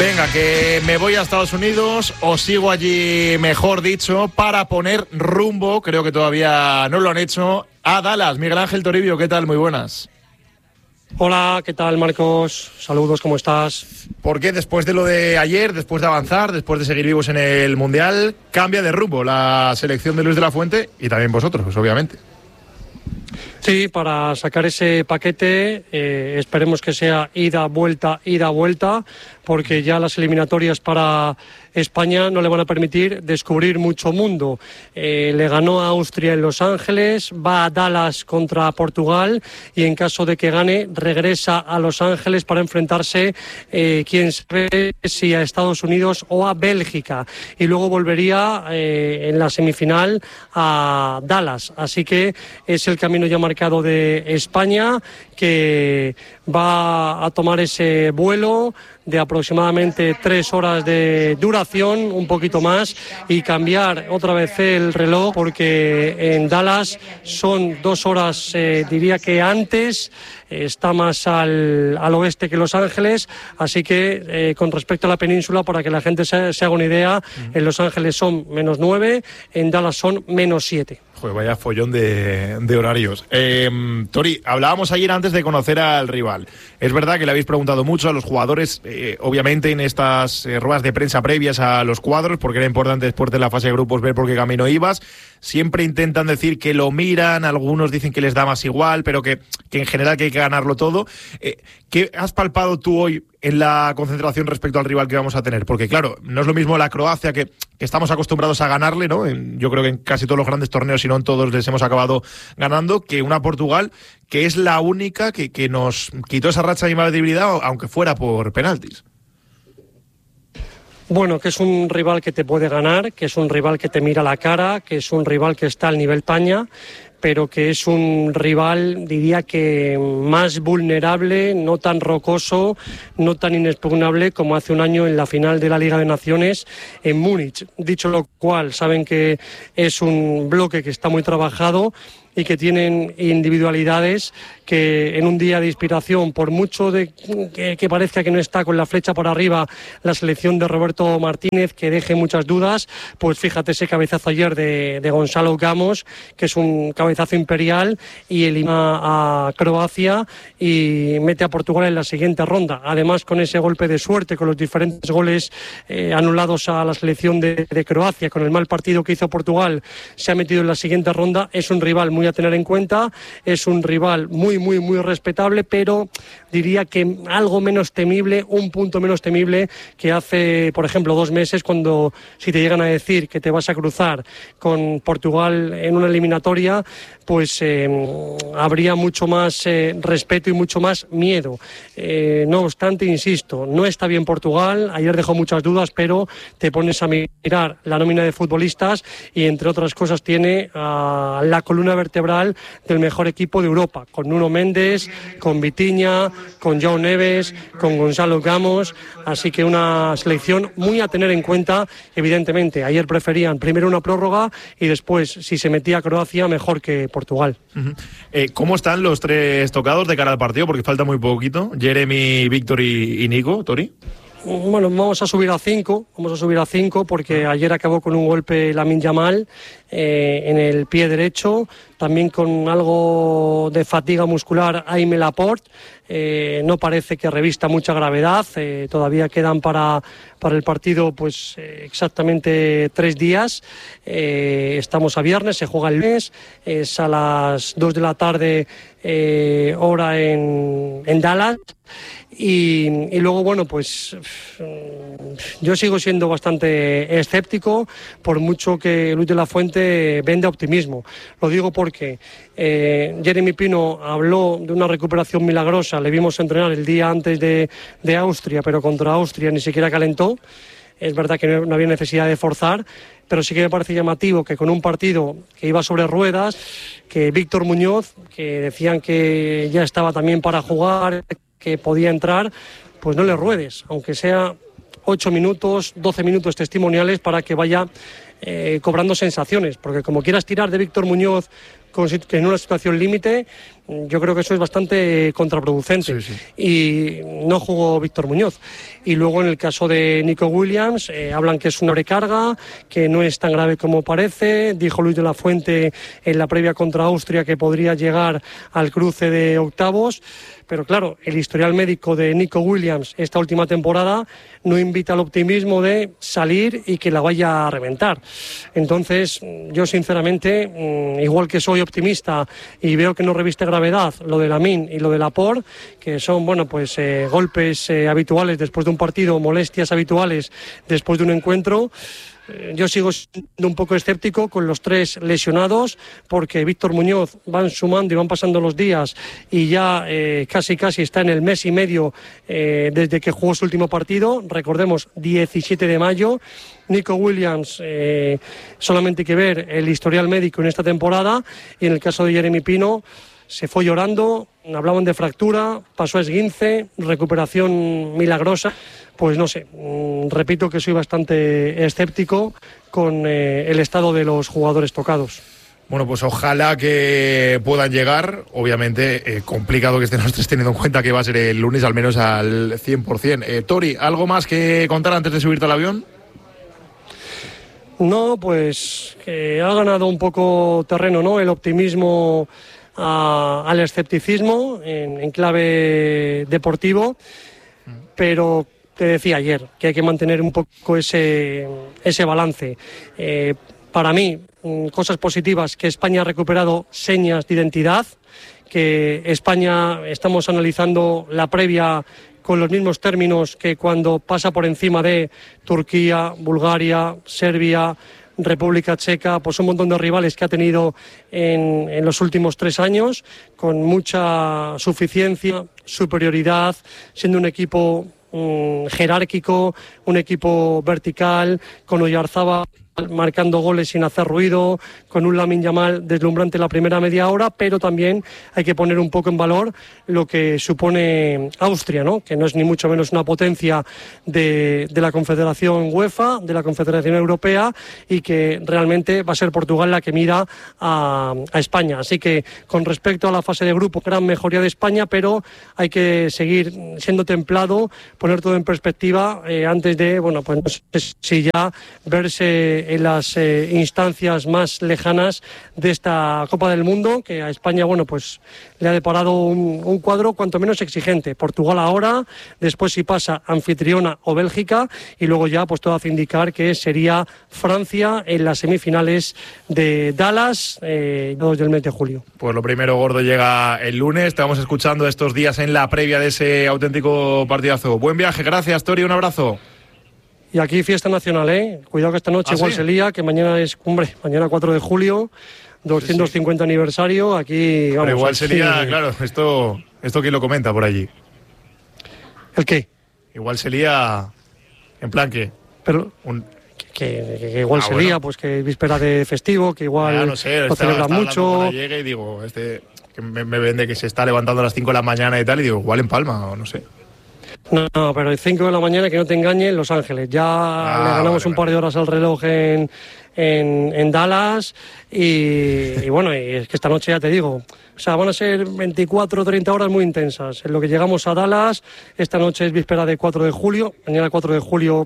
Venga, que me voy a Estados Unidos, o sigo allí, mejor dicho, para poner rumbo, creo que todavía no lo han hecho, a Dallas. Miguel Ángel Toribio, ¿qué tal? Muy buenas. Hola, ¿qué tal, Marcos? Saludos, ¿cómo estás? ¿Por qué después de lo de ayer, después de avanzar, después de seguir vivos en el Mundial, cambia de rumbo la selección de Luis de la Fuente y también vosotros, pues, obviamente? Sí, para sacar ese paquete esperemos que sea ida, vuelta, porque ya las eliminatorias para España no le van a permitir descubrir mucho mundo. Le ganó a Austria en Los Ángeles, va a Dallas contra Portugal y en caso de que gane regresa a Los Ángeles para enfrentarse, quién sabe si a Estados Unidos o a Bélgica, y luego volvería en la semifinal a Dallas. Así que es el camino ya marcado de España, que va a tomar ese vuelo de aproximadamente 3 horas de duración, un poquito más, y cambiar otra vez el reloj, porque en Dallas son 2 horas, diría que antes, está más al oeste que Los Ángeles, así que con respecto a la península, para que la gente se haga una idea, en Los Ángeles son -9, en Dallas son -7. Joder, vaya follón de horarios. Tori, hablábamos ayer antes de conocer al rival. Es verdad que le habéis preguntado mucho a los jugadores, obviamente en estas ruedas de prensa previas a los cuadros, porque era importante después de la fase de grupos ver por qué camino ibas. Siempre intentan decir que lo miran, algunos dicen que les da más igual, pero que en general que hay que ganarlo todo. ¿Qué has palpado tú hoy en la concentración respecto al rival que vamos a tener? Porque claro, no es lo mismo la Croacia, que estamos acostumbrados a ganarle, ¿no? Yo creo que en casi todos los grandes torneos, si no en todos, les hemos acabado ganando, que una Portugal que es la única que nos quitó esa racha de imbatibilidad, aunque fuera por penaltis. Bueno, que es un rival que te puede ganar, que es un rival que te mira la cara, que es un rival que está al nivel España, pero que es un rival, diría que más vulnerable, no tan rocoso, no tan inexpugnable como hace un año en la final de la Liga de Naciones en Múnich. Dicho lo cual, saben que es un bloque que está muy trabajado y que tienen individualidades que en un día de inspiración, por mucho que parezca que no está con la flecha por arriba la selección de Roberto Martínez, que deje muchas dudas, pues fíjate ese cabezazo ayer de Gonzalo Ramos, que es un cabezazo imperial, y elimina a Croacia y mete a Portugal en la siguiente ronda. Además, con ese golpe de suerte, con los diferentes goles anulados a la selección de Croacia, con el mal partido que hizo Portugal, se ha metido en la siguiente ronda. Es un rival muy a tener en cuenta, es un rival muy respetable, pero diría que algo menos temible, un punto menos temible que hace, por ejemplo, 2 meses, cuando si te llegan a decir que te vas a cruzar con Portugal en una eliminatoria, pues habría mucho más respeto y mucho más miedo. No obstante, insisto, no está bien Portugal, ayer dejó muchas dudas, pero te pones a mirar la nómina de futbolistas y entre otras cosas tiene a la columna vertebral del mejor equipo de Europa, con Nuno Méndez, con Vitinha, con João Neves, con Gonzalo Ramos, así que una selección muy a tener en cuenta. Evidentemente, ayer preferían primero una prórroga y después, si se metía Croacia, mejor que Portugal. ¿Cómo están los 3 tocados de cara al partido? Porque falta muy poquito. Jeremy, Víctor y Nico, Tori. Bueno, vamos a subir a 5, porque ayer acabó con un golpe Lamine Yamal en el pie derecho, también con algo de fatiga muscular Aimé Laporte. No parece que revista mucha gravedad, todavía quedan para el partido pues exactamente 3 días. Estamos a viernes, se juega el lunes, es a las 2 de la tarde hora en Dallas. Y luego, bueno, pues yo sigo siendo bastante escéptico, por mucho que Luis de la Fuente venda optimismo. Lo digo porque Jeremy Pino habló de una recuperación milagrosa, le vimos entrenar el día antes de Austria, pero contra Austria ni siquiera calentó. Es verdad que no había necesidad de forzar, pero sí que me parece llamativo que con un partido que iba sobre ruedas, que Víctor Muñoz, que decían que ya estaba también para jugar, que podía entrar, pues no le ruedes, aunque sea 8 minutos, 12 minutos testimoniales, para que vaya cobrando sensaciones, porque como quieras tirar de Víctor Muñoz en una situación límite, yo creo que eso es bastante contraproducente. Sí. Y no jugó Víctor Muñoz. Y luego en el caso de Nico Williams, hablan que es una sobrecarga, que no es tan grave como parece. Dijo Luis de la Fuente en la previa contra Austria que podría llegar al cruce de octavos. Pero claro, el historial médico de Nico Williams esta última temporada no invita al optimismo de salir y que la vaya a reventar. Entonces, yo sinceramente, igual que soy optimista y veo que no reviste gravedad lo de Lamine y lo de Laporte, que son, bueno, pues golpes habituales después de un partido, molestias habituales después de un encuentro, yo sigo siendo un poco escéptico con los 3 lesionados, porque Víctor Muñoz van sumando y van pasando los días y ya casi está en el mes y medio desde que jugó su último partido. Recordemos, 17 de mayo. Nico Williams, solamente hay que ver el historial médico en esta temporada, y en el caso de Jeremy Pino, se fue llorando, hablaban de fractura, pasó a esguince, recuperación milagrosa. Pues no sé, repito que soy bastante escéptico con el estado de los jugadores tocados. Bueno, pues ojalá que puedan llegar. Obviamente, complicado que estén los 3 teniendo en cuenta que va a ser el lunes al menos al 100%. Tori, ¿algo más que contar antes de subirte al avión? No, pues que ha ganado un poco terreno, ¿no? El optimismo al escepticismo en clave deportivo, pero te decía ayer que hay que mantener un poco ese balance. Para mí, cosas positivas, que España ha recuperado señas de identidad, que España estamos analizando la previa con los mismos términos que cuando pasa por encima de Turquía, Bulgaria, Serbia, República Checa, pues un montón de rivales que ha tenido en los últimos 3 años, con mucha suficiencia, superioridad, siendo un equipo jerárquico, un equipo vertical, con Oyarzábal marcando goles sin hacer ruido, con un Lamine Yamal deslumbrante la primera media hora, pero también hay que poner un poco en valor lo que supone Austria, ¿no? Que no es ni mucho menos una potencia de la Confederación UEFA, de la Confederación Europea, y que realmente va a ser Portugal la que mira a España. Así que con respecto a la fase de grupo, gran mejoría de España, pero hay que seguir siendo templado, poner todo en perspectiva antes de, bueno, pues no sé si ya verse en las instancias más lejanas de esta Copa del Mundo, que a España, bueno, pues le ha deparado un cuadro cuanto menos exigente. Portugal ahora, después si pasa anfitriona o Bélgica, y luego ya pues todo hace indicar que sería Francia en las semifinales de Dallas, 2 del mes de julio. Pues lo primero gordo llega el lunes. Te vamos escuchando estos días en la previa de ese auténtico partidazo. Buen viaje, gracias Tori, un abrazo. Y aquí fiesta nacional, cuidado que esta noche igual se lía, que mañana es, mañana 4 de julio, 250 aniversario, aquí vamos. Pero igual sería, claro, esto quién lo comenta por allí. ¿El qué? Igual sería, en plan que... Pero... Que igual se lía, pues que es víspera de festivo, que igual no sé, lo celebran mucho. Llegue y digo, que me vende que se está levantando a las 5 de la mañana y tal, y digo, igual en Palma, o no sé. No, pero 5 de la mañana, que no te engañen, Los Ángeles. Ya le ganamos un par de horas al reloj en Dallas y bueno, y es que esta noche ya te digo, o sea, van a ser 24 o 30 horas muy intensas. En lo que llegamos a Dallas, esta noche es víspera de 4 de julio, mañana 4 de julio,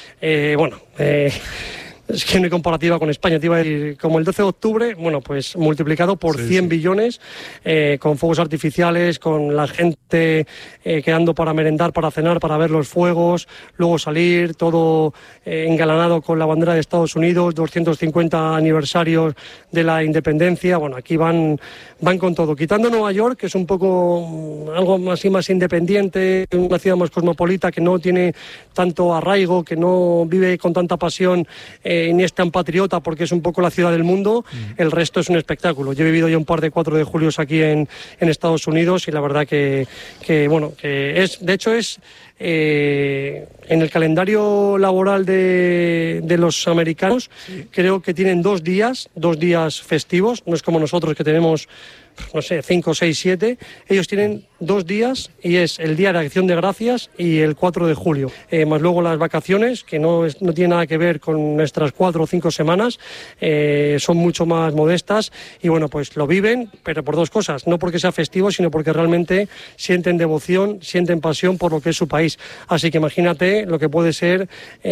es que no hay comparativa con España, te iba a decir, como el 12 de octubre, bueno, pues multiplicado por 100 billones, con fuegos artificiales, con la gente quedando para merendar, para cenar, para ver los fuegos, luego salir, todo engalanado con la bandera de Estados Unidos, 250 aniversarios de la independencia. Bueno, aquí van con todo, quitando Nueva York, que es un poco algo así más independiente, una ciudad más cosmopolita, que no tiene tanto arraigo, que no vive con tanta pasión, ni es tan patriota, porque es un poco la ciudad del mundo. El resto es un espectáculo. Yo he vivido ya un par de 4 de julio aquí en Estados Unidos, y la verdad que bueno, que es, de hecho es En el calendario laboral de los americanos, creo que tienen 2 días festivos, no es como nosotros que tenemos, no sé, 5, 6, 7, ellos tienen 2 días y es el Día de Acción de Gracias y el 4 de julio, más luego las vacaciones, que no tiene nada que ver con nuestras 4 o 5 semanas, son mucho más modestas y bueno, pues lo viven, pero por 2 cosas, no porque sea festivo, sino porque realmente sienten devoción, sienten pasión por lo que es su país. Así que imagínate lo que puede ser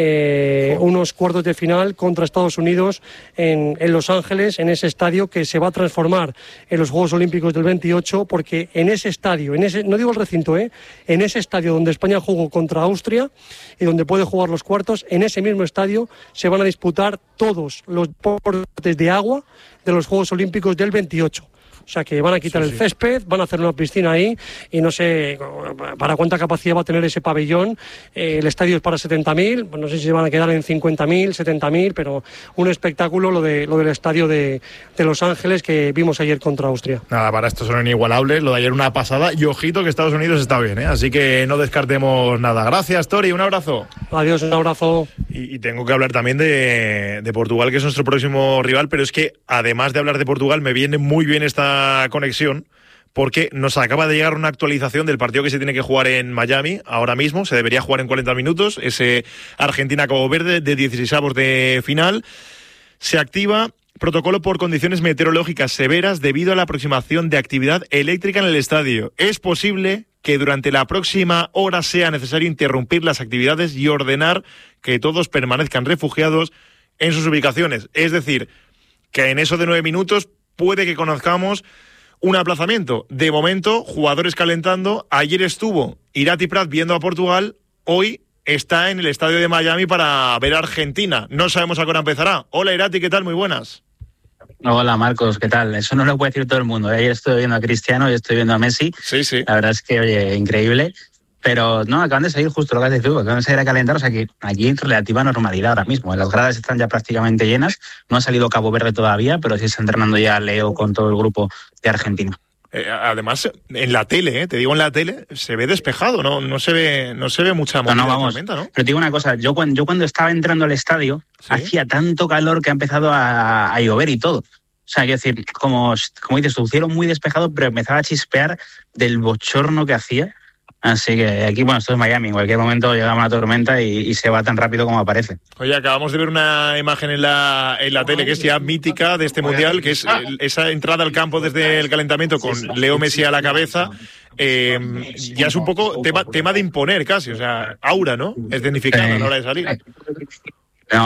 unos cuartos de final contra Estados Unidos en Los Ángeles, en ese estadio que se va a transformar en los Juegos Olímpicos del 28, porque en ese estadio, no digo el recinto, en ese estadio donde España jugó contra Austria y donde puede jugar los cuartos, en ese mismo estadio se van a disputar todos los deportes de agua de los Juegos Olímpicos del 28. O sea que van a quitar el césped, van a hacer una piscina ahí y no sé para cuánta capacidad va a tener ese pabellón. El estadio es para 70.000, no sé si se van a quedar en 50.000, 70.000, pero un espectáculo lo del estadio de Los Ángeles que vimos ayer contra Austria. Nada, para esto son inigualables, lo de ayer una pasada y ojito que Estados Unidos está bien, así que no descartemos nada. Gracias, Tori, un abrazo. Adiós, un abrazo. Y tengo que hablar también de Portugal, que es nuestro próximo rival, pero es que además de hablar de Portugal me viene muy bien esta conexión porque nos acaba de llegar una actualización del partido que se tiene que jugar en Miami ahora mismo. Se debería jugar en 40 minutos, ese Argentina-Cabo Verde de 16avos de final. Se activa protocolo por condiciones meteorológicas severas debido a la aproximación de actividad eléctrica en el estadio. Es posible que durante la próxima hora sea necesario interrumpir las actividades y ordenar que todos permanezcan refugiados en sus ubicaciones. Es decir, que en eso de 9 minutos puede que conozcamos un aplazamiento. De momento, jugadores calentando. Ayer estuvo Irati Prat viendo a Portugal. Hoy está en el estadio de Miami para ver a Argentina. No sabemos a qué hora empezará. Hola Irati, ¿qué tal? Muy buenas. Hola Marcos, ¿qué tal? Eso no lo puede decir todo el mundo. Ayer estoy viendo a Cristiano y estoy viendo a Messi. Sí. La verdad es que, oye, increíble. Pero no, acaban de salir justo lo que has dicho, acaban de salir a calentar, o sea que aquí hay relativa normalidad ahora mismo. Las gradas están ya prácticamente llenas, no ha salido Cabo Verde todavía, pero sí está entrenando ya Leo con todo el grupo de Argentina. Además, en la tele, te digo en la tele, se ve despejado, no se ve mucha movida de tormenta, ¿no? Pero te digo una cosa, yo cuando estaba entrando al estadio, hacía tanto calor que ha empezado a llover y todo. O sea, quiero decir, como dices, tu cielo muy despejado, pero empezaba a chispear del bochorno que hacía. Así que aquí, bueno, esto es Miami, en cualquier momento llega una tormenta y se va tan rápido como aparece. Oye, acabamos de ver una imagen en la tele que es ya mítica de este Mundial, que es esa entrada al campo desde el calentamiento con Leo Messi a la cabeza. Ya es un poco tema de imponer casi, o sea, aura, ¿no? Es dignificada a la hora de salir.